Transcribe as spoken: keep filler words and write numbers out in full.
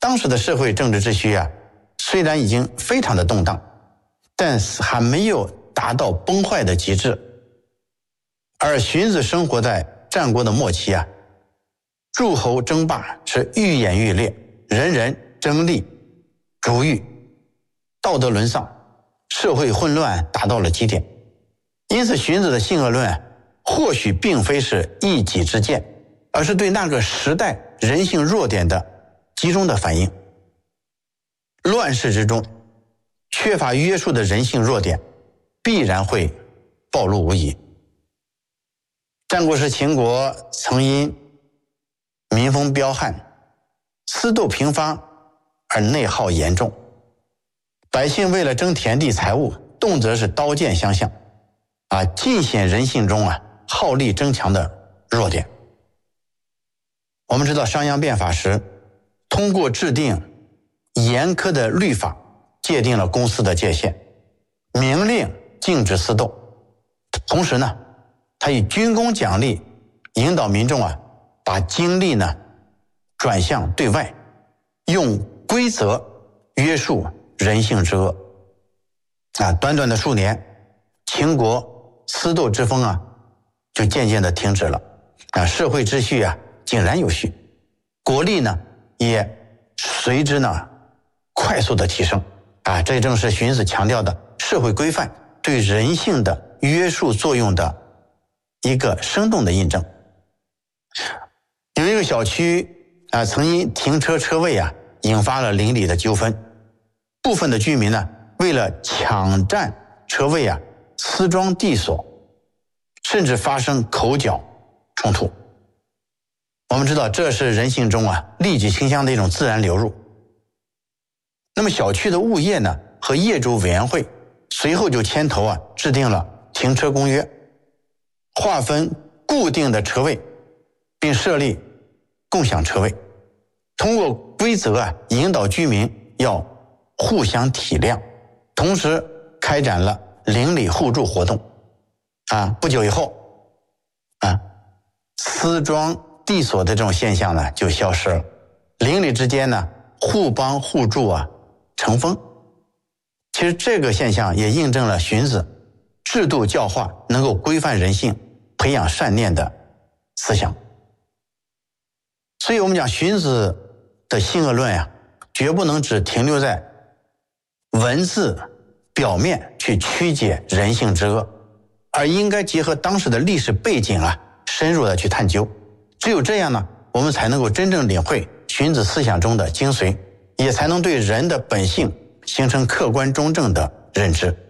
当时的社会政治秩序啊，虽然已经非常的动荡，但是还没有达到崩坏的极致。而荀子生活在战国的末期啊，诸侯争霸是愈演愈烈，人人争利逐欲，道德沦丧，社会混乱达到了极点。因此荀子的性恶论啊，或许并非是一己之见，而是对那个时代人性弱点的集中的反应。乱世之中，缺乏约束的人性弱点必然会暴露无遗。战国时秦国曾因民风彪悍，私斗频发而内耗严重，百姓为了争田地财物，动辄是刀剑相向，啊，尽显人性中啊好利争强的弱点。我们知道商鞅变法时，通过制定严苛的律法，界定了公私的界限，明令禁止私斗。同时呢，他以军功奖励引导民众啊，把精力呢转向对外，用规则约束人性之恶。啊，短短的数年，秦国私斗之风啊，就渐渐的停止了。啊，社会秩序啊井然有序，国力呢也随之呢快速的提升。啊，这正是荀子强调的社会规范对人性的约束作用的一个生动的印证。有一个小区啊，曾因停车车位啊引发了邻里的纠纷，部分的居民呢为了抢占车位啊私装地锁，甚至发生口角冲突。我们知道这是人性中啊利己倾向的一种自然流入。那么小区的物业呢和业主委员会随后就牵头啊制定了停车公约，划分固定的车位，并设立共享车位，通过规则啊引导居民要互相体谅，同时开展了邻里互助活动。啊，不久以后啊，私装地锁的这种现象呢就消失了，邻里之间呢互帮互助啊成风。其实这个现象也印证了荀子制度教化能够规范人性，培养善念的思想。所以我们讲荀子的性恶论啊，绝不能只停留在文字表面去曲解人性之恶，而应该结合当时的历史背景啊，深入的去探究。只有这样呢，我们才能够真正领会荀子思想中的精髓，也才能对人的本性形成客观中正的认知。